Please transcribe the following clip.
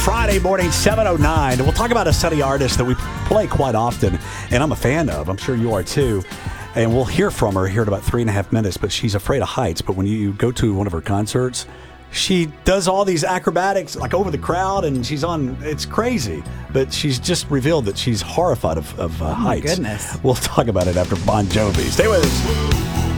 Friday morning, 7:09. We'll talk about a study artist that we play quite often, and I'm a fan of. I'm sure you are too. And we'll hear from her here in about 3.5 minutes, but she's afraid of heights. But when you go to one of her concerts, she does all these acrobatics like over the crowd, and it's crazy. But she's just revealed that she's horrified of heights. Goodness. We'll talk about it after Bon Jovi. Stay with us.